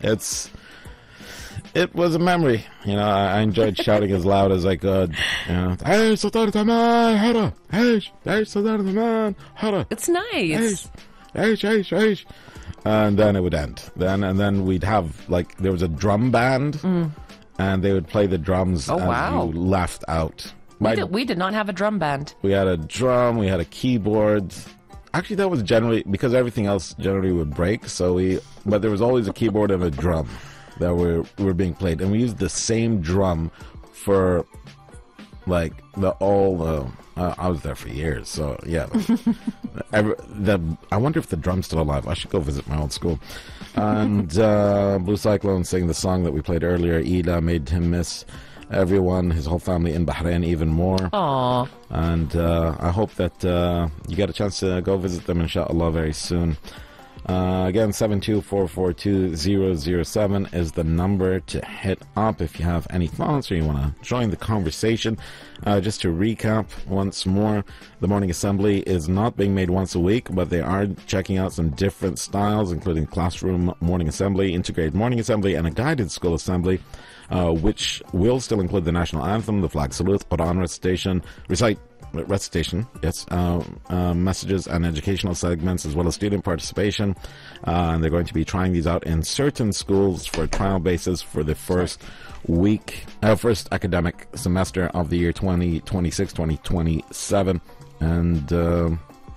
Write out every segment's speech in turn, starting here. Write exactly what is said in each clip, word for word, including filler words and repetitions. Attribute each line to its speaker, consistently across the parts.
Speaker 1: it's it was a memory. You know, I, I enjoyed shouting as loud as I could. You know, hey, Sultan Taman, Hara, hey, hey, Sultan Taman, Hara.
Speaker 2: It's nice.
Speaker 1: Hey, hey, hey, hey. And then it would end. Then and then we'd have like there was a drum band, mm. and they would play the drums
Speaker 2: oh,
Speaker 1: as
Speaker 2: wow.
Speaker 1: you left out.
Speaker 2: We did, we did not have a drum band.
Speaker 1: We had a drum. We had a keyboard. Actually, that was generally because everything else generally would break. So we, but there was always a keyboard and a drum that were were being played, and we used the same drum for like the all the. Uh, I was there for years, so yeah. Every, the I wonder if the drum's still alive. I should go visit my old school. And uh, Blue Cyclone sang the song that we played earlier. Ila made him miss everyone, his whole family in Bahrain even more.
Speaker 2: Aww.
Speaker 1: And uh, I hope that uh, you get a chance to go visit them, inshallah, very soon. Uh, again, seven two four four two zero zero seven is the number to hit up if you have any thoughts or you want to join the conversation. Uh, just to recap once more, the Morning Assembly is not being made once a week, but they are checking out some different styles, including classroom morning assembly, integrated morning assembly, and a guided school assembly, uh, which will still include the national anthem, the flag salute, Quran recitation, recite recitation, yes, uh, uh, messages and educational segments, as well as student participation. Uh, and they're going to be trying these out in certain schools for a trial basis for the first week, uh, first academic semester of the year twenty twenty-six twenty twenty-seven. And uh,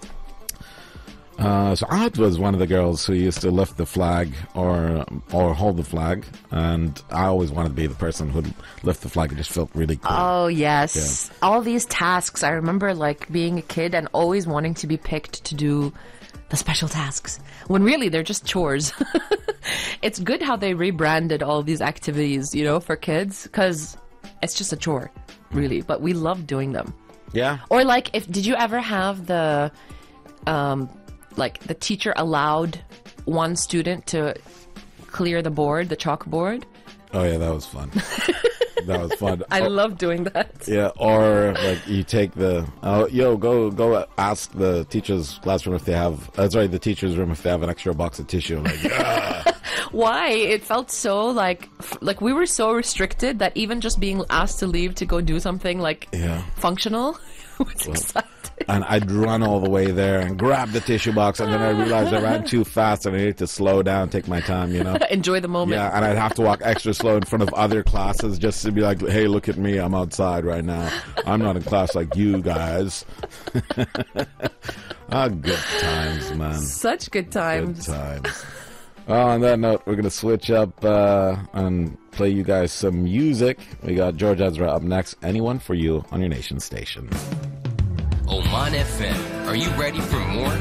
Speaker 1: uh, Saad was one of the girls who used to lift the flag or or hold the flag, and I always wanted to be the person who'd lift the flag. It just felt really cool.
Speaker 2: Oh, yes. Yeah. All these tasks. I remember like being a kid and always wanting to be picked to do the special tasks, when really they're just chores. It's good how they rebranded all these activities, you know, for kids, because it's just a chore, really, but we love doing them.
Speaker 1: Yeah.
Speaker 2: Or like, if did you ever have the um like the teacher allowed one student to clear the board, the chalkboard?
Speaker 1: Oh yeah, that was fun. That was fun.
Speaker 2: I
Speaker 1: or,
Speaker 2: love doing that.
Speaker 1: Yeah, or like you take the oh yo go go ask the teacher's classroom if they have uh, sorry the teacher's room if they have an extra box of tissue. Like, yeah.
Speaker 2: Why? It felt so like like we were so restricted that even just being asked to leave to go do something like
Speaker 1: yeah.
Speaker 2: functional was well, exciting.
Speaker 1: And I'd run all the way there and grab the tissue box, and then I realized I ran too fast and I needed to slow down, take my time, you know.
Speaker 2: Enjoy the moment.
Speaker 1: Yeah, and I'd have to walk extra slow in front of other classes just to be like, hey, look at me, I'm outside right now. I'm not in class like you guys. Ah, good times, man.
Speaker 2: Such good times.
Speaker 1: Good times. Well, on that note, we're going to switch up uh, and play you guys some music. We got George Ezra up next. Anyone for You on your nation station.
Speaker 3: Oman F M. Are you ready for more?